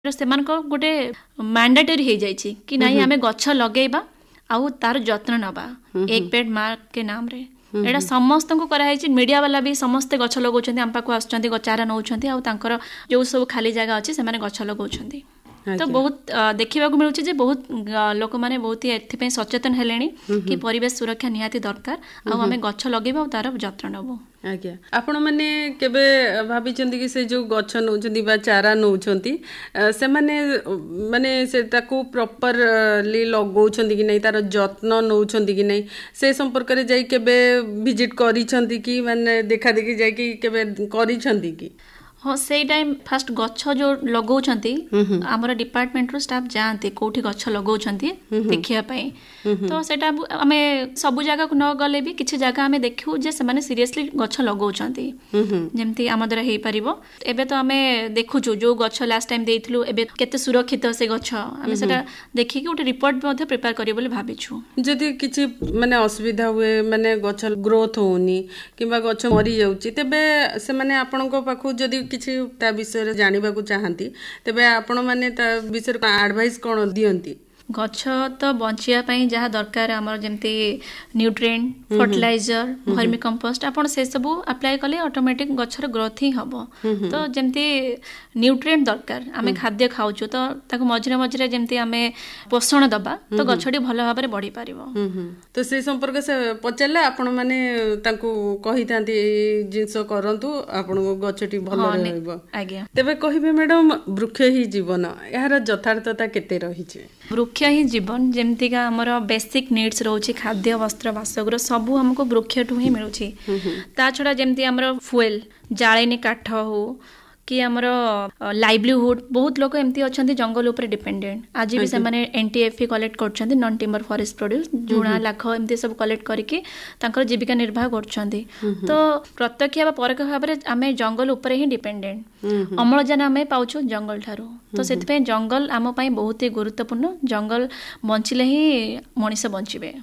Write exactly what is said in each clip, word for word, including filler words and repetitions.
ସେମାନଙ୍କ ଗୋଟେ ମ୍ୟାଣ୍ଡାଟୋରୀ ହେଇଯାଇଛି କି ନାଇଁ ଆମେ ଗଛ ଲଗେଇବା ଆଉ ତାର ଯତ୍ନ ନେବା ଏକ ପେଡ୍ ମାଁ କେ ନାମରେ। ଏଇଟା ସମସ୍ତଙ୍କୁ କରାହେଇଛି। ମିଡ଼ିଆ ବାଲା ବି ସମସ୍ତେ ଗଛ ଲଗାଉଛନ୍ତି, ଆମ ପାଖକୁ ଆସୁଛନ୍ତି, ଚାରା ନେଉଛନ୍ତି, ଆଉ ତାଙ୍କର ଯେଉଁ ସବୁ ଖାଲି ଜାଗା ଅଛି ସେମାନେ ଗଛ ଲଗାଉଛନ୍ତି। ତ ବହୁତ ଦେଖିବାକୁ ମିଳୁଛି ଯେ ବହୁତ ଲୋକମାନେ ବହୁତ ଏଥିପାଇଁ ସଚେତନ ହେଲେଣି କି ପରିବେଶ ସୁରକ୍ଷା ନିହାତି ଦରକାର, ଆଉ ଆମେ ଗଛ ଲଗେଇବା ଆଉ ତାର ଯତ୍ନ ନେବୁ। ଆଜ୍ଞା, ଆପଣ ମାନେ କେବେ ଭାବିଛନ୍ତି କି ସେ ଯେଉଁ ଗଛ ନେଉଛନ୍ତି ବା ଚାରା ନେଉଛନ୍ତି ସେମାନେ ମାନେ ସେ ତାକୁ ପ୍ରପରଲି ଲଗାଉଛନ୍ତି କି ନାହିଁ, ତାର ଯତ୍ନ ନେଉଛନ୍ତି କି ନାହିଁ, ସେ ସମ୍ପର୍କରେ ଯାଇ କେବେ ଭିଜିଟ୍ କରିଛନ୍ତି କି ମାନେ ଦେଖା ଦେଖି ଯାଇକି କେବେ କରିଛନ୍ତି କି? ହଁ, ସେଇ ଟାଇମ୍ ଫାଷ୍ଟ ଗଛ ଯେଉଁ ଲଗାଉଛନ୍ତି ଆମର ଡିପାର୍ଟମେଣ୍ଟରୁ ଷ୍ଟାଫ୍ ଯାଆନ୍ତି କେଉଁଠି ଗଛ ଲଗାଉଛନ୍ତି ଦେଖିବା ପାଇଁ। ତ ସେଇଟା ଆମେ ସବୁ ଜାଗାକୁ ନ ଗଲେ ବି କିଛି ଜାଗା ଆମେ ଦେଖୁ ଯେ ସେମାନେ ସିରିୟସଲି ଗଛ ଲଗାଉଛନ୍ତି, ଯେମିତି ଆମ ଦ୍ୱାରା ହେଇପାରିବ। ଏବେ ତ ଆମେ ଦେଖୁଛୁ ଯେଉଁ ଗଛ ଲାଷ୍ଟ ଟାଇମ୍ ଦେଇଥିଲୁ ଏବେ କେତେ ସୁରକ୍ଷିତ ସେ ଗଛ, ଆମେ ସେଟା ଦେଖିକି ଗୋଟେ ରିପୋର୍ଟ ମଧ୍ୟ ପ୍ରିପେୟାର କରିବୁ ବୋଲି ଭାବିଛୁ। ଯଦି କିଛି ମାନେ ଅସୁବିଧା ହୁଏ, ମାନେ ଗଛ ଗ୍ରୋଥ ହେଉନି କିମ୍ବା ଗଛ ମରିଯାଉଛି, ତେବେ ସେମାନେ ଆପଣଙ୍କ ପାଖକୁ ଯଦି କିଛି ତା ବିଷୟରେ ଜାଣିବାକୁ ଚାହାନ୍ତି ତେବେ ଆପଣ ମାନେ ତା ବିଷୟରେ ଆଡଭାଇସ୍ କ'ଣ ଦିଅନ୍ତି? ଗଛ ତ ବଞ୍ଚିବା ପାଇଁ ଯାହା ଦରକାର ଆମର ଯେମିତି ନ୍ୟୁଟ୍ରିଏଣ୍ଟ, ଫର୍ଟିଲାଇଜର, ଭର୍ମି କମ୍ପୋଷ୍ଟ, ଆପଣ ସେସବୁ ଆପ୍ଲାଏ କଲେ ଅଟୋମେଟିକ୍ ଗଛର ଗ୍ରୋଥ ହିଁ ହେବ। ତ ଯେମିତି ନ୍ୟୁଟ୍ରିଏଣ୍ଟ ଦରକାର, ଆମେ ଖାଦ୍ୟ ଖାଉଛୁ ତ ତାକୁ ମଝିରେ ମଝିରେ ଯେମିତି ଆମେ ପୋଷଣ ଦେବା ତ ଗଛଟି ଭଲ ଭାବରେ ବଢ଼ିପାରିବ। ତ ସେଇ ସମ୍ପର୍କ ସେ ପଚାରିଲେ ଆପଣ ମାନେ ତାଙ୍କୁ କହିଥାନ୍ତି ଏଇ ଜିନିଷ କରନ୍ତୁ, ଆପଣଙ୍କ ଗଛଟି ଭଲ ରହିବ। ଆଜ୍ଞା, ତେବେ କହିବେ ମ୍ୟାଡାମ, ବୃକ୍ଷ ହିଁ ଜୀବନ, ଏହାର ଯଥାର୍ଥତା କେତେ ରହିଛି? ବୃକ୍ଷ ହିଁ ଜୀବନ, ଯେମିତିକା ଆମର ବେସିକ୍ ନିଡ୍ସ ରହୁଛି ଖାଦ୍ୟ, ବସ୍ତ୍ର, ବାସଗୃହ ସବୁ ଆମକୁ ବୃକ୍ଷଠୁ ହିଁ ମିଳୁଛି। ତା ଛଡ଼ା ଯେମିତି ଆମର ଫୁଏଲ, ଜାଳେଣୀ କାଠ ହଉ କି ଆମର ଲାଇଭଲିହୁଡ, ବହୁତ ଲୋକ ଏମିତି ଅଛନ୍ତି ଜଙ୍ଗଲ ଉପରେ ଡିପେଣ୍ଡେଣ୍ଟ। ଆଜି ବି ସେମାନେ ଏନ୍ଟିଏଫି କଲେକ୍ଟ କରୁଛନ୍ତି, ନନ୍ ଟିମ୍ବର ଫରେଷ୍ଟ ପ୍ରଡ୍ୟୁସ, ଝୁଣା, ଲାଖ ଏମିତି ସବୁ କଲେକ୍ଟ କରିକି ତାଙ୍କର ଜୀବିକା ନିର୍ବାହ କରୁଛନ୍ତି। ତ ପ୍ରତ୍ୟକ୍ଷ ବା ପରୋକ୍ଷ ଭାବରେ ଆମେ ଜଙ୍ଗଲ ଉପରେ ହିଁ ଡିପେଣ୍ଡେଣ୍ଟ। ଅମ୍ଳଜାନ ଆମେ ପାଉଛୁ ଜଙ୍ଗଲ ଠାରୁ, ତ ସେଥିପାଇଁ ଜଙ୍ଗଲ ଆମ ପାଇଁ ବହୁତ ହି ଗୁରୁତ୍ୱପୂର୍ଣ୍ଣ। ଜଙ୍ଗଲ ବଞ୍ଚିଲେ ହିଁ ମଣିଷ ବଞ୍ଚିବେ।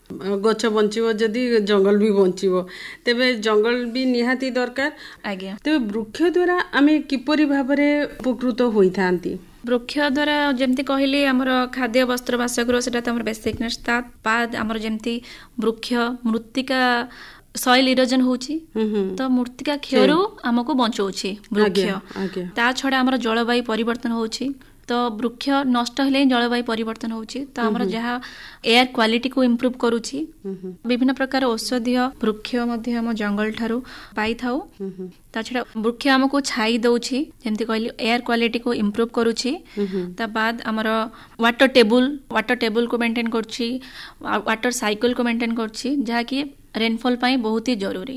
ଗଛ ବଞ୍ଚିବ ଯଦି ଜଙ୍ଗଲ ବି ବଞ୍ଚିବ, ତେବେ ଜଙ୍ଗଲ ବି ନିହାତି ଦରକାର। ଆଜ୍ଞା, ତେବେ ବୃକ୍ଷ ଦ୍ୱାରା ଆମେ କିପରି ଭାବରେ ଉପକୃତ ହୋଇଥାନ୍ତି? ବୃକ୍ଷ ଦ୍ୱାରା ଯେମିତି କହିଲି ଆମର ଖାଦ୍ୟ, ବସ୍ତ୍ର, ବାସଗୃହ ସେଟା ତ ଆମର ବେସିକ୍ ନିଡ୍ସ। ତା ବାଦ ଆମର ଯେମିତି ବୃକ୍ଷ ମୃତ୍ତିକା ସଏଲ ଇରୋଜନ ହଉଛି, ତ ମୃତ୍ତିକା କ୍ଷୟରୁ ଆମକୁ ବଞ୍ଚଉଛି ବୃକ୍ଷ। ତା ଛଡ଼ା ଆମର ଜଳବାୟୁ ପରିବର୍ତ୍ତନ ହଉଛି, ତ ବୃକ୍ଷ ନଷ୍ଟ ହେଲେ ହିଁ ଜଳବାୟୁ ପରିବର୍ତ୍ତନ ହଉଛି। ତ ଆମର ଯାହା ଏୟାର କ୍ୱାଲିଟିକୁ ଇମ୍ପ୍ରୁଭ୍ କରୁଛି, ବିଭିନ୍ନ ପ୍ରକାର ଔଷଧୀୟ ବୃକ୍ଷ ମଧ୍ୟ ଆମ ଜଙ୍ଗଲ ଠାରୁ ପାଇଥାଉ। ତା ଛଡ଼ା ବୃକ୍ଷ ଆମକୁ ଛାଇ ଦେଉଛି, ଯେମିତି କହିଲି ଏୟାର କ୍ୱାଲିଟିକୁ ଇମ୍ପ୍ରୁଭ୍ କରୁଛି। ତା ବାଦ ଆମର ୱାଟର ଟେବୁଲ ୱାଟର ଟେବୁଲକୁ ମେଣ୍ଟେନ୍ କରୁଛି, ୱାଟର ସାଇକେଲକୁ ମେଣ୍ଟେନ୍ କରୁଛି, ଯାହାକି ରେନଫଲ୍ ପାଇଁ ବହୁତ ହି ଜରୁରୀ।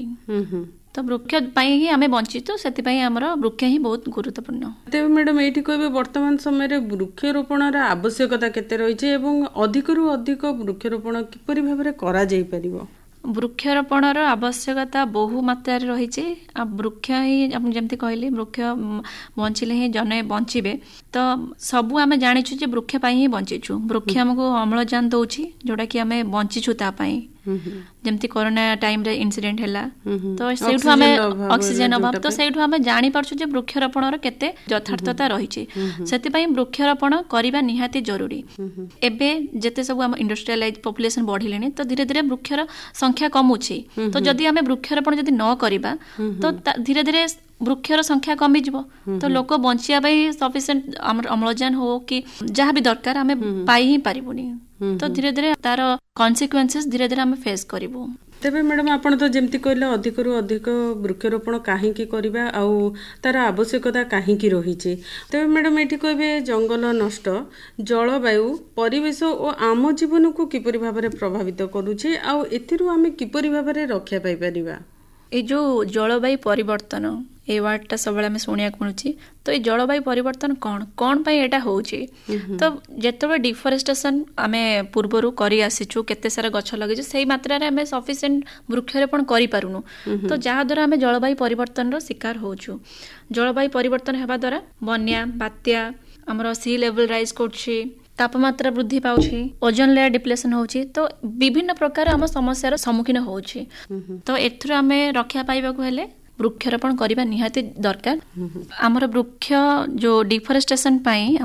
ତ ବୃକ୍ଷ ପାଇଁ ହିଁ ଆମେ ବଞ୍ଚିଛୁ, ସେଥିପାଇଁ ଆମର ବୃକ୍ଷ ହିଁ ବହୁତ ଗୁରୁତ୍ୱପୂର୍ଣ୍ଣ। ତେବେ ମ୍ୟାଡାମ ଏଇଠି କହିବେ ବର୍ତ୍ତମାନ ସମୟରେ ବୃକ୍ଷରୋପଣର ଆବଶ୍ୟକତା କେତେ ରହିଛି ଏବଂ ଅଧିକରୁ ଅଧିକ ବୃକ୍ଷରୋପଣ କିପରି ଭାବରେ କରାଯାଇପାରିବ? ବୃକ୍ଷରୋପଣର ଆବଶ୍ୟକତା ବହୁ ମାତ୍ରାରେ ରହିଛି। ଆଉ ବୃକ୍ଷ ହିଁ ଆପଣ ଯେମିତି କହିଲେ ବୃକ୍ଷ ବଞ୍ଚିଲେ ହିଁ ଜଣେ ବଞ୍ଚିବେ। ତ ସବୁ ଆମେ ଜାଣିଛୁ ଯେ ବୃକ୍ଷ ପାଇଁ ହିଁ ବଞ୍ଚିଛୁ। ବୃକ୍ଷ ଆମକୁ ଅମ୍ଳଜାନ ଦେଉଛି, ଯୋଉଟାକି ଆମେ ବଞ୍ଚିଛୁ ତା ପାଇଁ। ଯେମିତି କରୋନା ଟାଇମରେ ଇନସିଡେଣ୍ଟ ହେଲା, ତ ସେଇଠୁ ଆମେ ଅକ୍ସିଜେନ ଅଭାବ, ତ ସେଇଠୁ ଆମେ ଜାଣିପାରୁଛୁ ଯେ ବୃକ୍ଷରୋପଣର କେତେ ଯଥାର୍ଥତା ରହିଛି। ସେଥିପାଇଁ ବୃକ୍ଷରୋପଣ କରିବା ନିହାତି ଜରୁରୀ। ଏବେ ଯେତେ ସବୁ ଆମ ଇଣ୍ଡଷ୍ଟ୍ରିଆଲାଇଜ ପପୁଲେସନ ବଢିଲେଣି, ତ ଧୀରେ ଧୀରେ ବୃକ୍ଷର ସଂଖ୍ୟା କମୁଛି। ତ ଯଦି ଆମେ ବୃକ୍ଷରୋପଣ ଯଦି ନ କରିବା ତ ଧୀରେ ଧୀରେ ବୃକ୍ଷର ସଂଖ୍ୟା କମିଯିବ। ତ ଲୋକ ବଞ୍ଚିବା ପାଇଁ ସଫିସିଏଣ୍ଟ ଆମର ଅମ୍ଳଜାନ ହଉ କି ଯାହା ବି ଦରକାର ଆମେ ପାଇ ହିଁ ପାରିବୁନି। ତ ଧୀରେ ଧୀରେ ତାର କନସିକ୍ୱେନ୍ସେସ୍ ଧୀରେ ଧୀରେ ଆମେ ଫେସ୍ କରିବୁ। ତେବେ ମ୍ୟାଡାମ ଆପଣ ତ ଯେମିତି କହିଲେ ଅଧିକରୁ ଅଧିକ ବୃକ୍ଷରୋପଣ କାହିଁକି କରିବା ଆଉ ତାର ଆବଶ୍ୟକତା କାହିଁକି ରହିଛି? ତେବେ ମ୍ୟାଡାମ ଏଠି କହିବେ ଜଙ୍ଗଲ ନଷ୍ଟ ଜଳବାୟୁ, ପରିବେଶ ଓ ଆମ ଜୀବନକୁ କିପରି ଭାବରେ ପ୍ରଭାବିତ କରୁଛି, ଆଉ ଏଥିରୁ ଆମେ କିପରି ଭାବରେ ରକ୍ଷା ପାଇପାରିବା? ଏଇ ଯୋଉ ଜଳବାୟୁ ପରିବର୍ତ୍ତନ এই ওয়ার্ডটা ସବୁବେଳେ ଆମେ ଶୁଣିବାକୁ ମିଳୁଛି। ତ ଏଇ ଜଳବାୟୁ ପରିବର୍ତ୍ତନ କ'ଣ କ'ଣ ପାଇଁ ଏଇଟା ହେଉଛି? ତ ଯେତେବେଳେ ଡିଫରେଷ୍ଟେସନ ଆମେ ପୂର୍ବରୁ କରି ଆସିଛୁ, କେତେ ସାରା ଗଛ ଲଗେଇଛୁ, ସେଇ ମାତ୍ରାରେ ଆମେ ସଫିସିଏଣ୍ଟ ବୃକ୍ଷରୋପଣ କରିପାରୁନୁ। ତ ଯାହାଦ୍ୱାରା ଆମେ ଜଳବାୟୁ ପରିବର୍ତ୍ତନର ଶିକାର ହେଉଛୁ। ଜଳବାୟୁ ପରିବର୍ତ୍ତନ ହେବା ଦ୍ୱାରା ବନ୍ୟା, ବାତ୍ୟା, ଆମର ସି ଲେଭେଲ ରାଇଜ୍ କରୁଛି, ତାପମାତ୍ରା ବୃଦ୍ଧି ପାଉଛି, ଓଜୋନ ଲେୟର ଡିପ୍ଲେସନ ହେଉଛି। ତ ବିଭିନ୍ନ ପ୍ରକାର ଆମ ସମସ୍ୟାର ସମ୍ମୁଖୀନ ହେଉଛି। ତ ଏଥିରୁ ଆମେ ରକ୍ଷା ପାଇବାକୁ ହେଲେ ବୃକ୍ଷରୋପଣ କରିବା ନିହାତି ଦରକାର। ଆମର ବୃକ୍ଷ ଯୋଉ ଡିଫରେଷ୍ଟେସନ ପାଇଁ